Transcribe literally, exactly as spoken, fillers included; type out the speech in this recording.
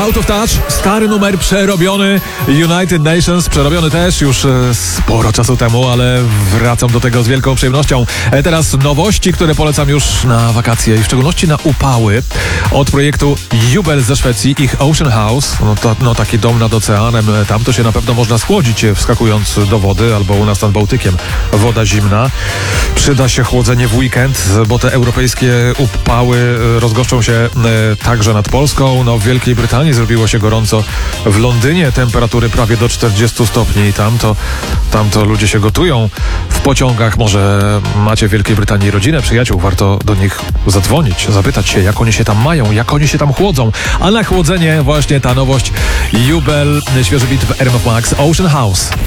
Out of Touch, stary numer przerobiony, United Nations przerobiony też już e, sporo czasu temu, ale wracam do tego z wielką przyjemnością. E, teraz nowości, które polecam już na wakacje i w szczególności na upały. Od projektu Jubel ze Szwecji, ich Ocean House, no, to, no taki dom nad oceanem, tam to się na pewno można schłodzić wskakując do wody, albo u nas nad Bałtykiem woda zimna. Przyda się chłodzenie w weekend, bo te europejskie upały rozgoszczą się e, także nad Polską. No w Wielkiej Brytanii zrobiło się gorąco, w Londynie temperatury prawie do czterdziestu stopni i tam to, tam to ludzie się gotują w pociągach. Może macie w Wielkiej Brytanii rodzinę, przyjaciół, warto do nich zadzwonić, zapytać się, jak oni się tam mają, jak oni się tam chłodzą. A na chłodzenie właśnie ta nowość Jubel, świeży bit w R M F Max, Ocean House.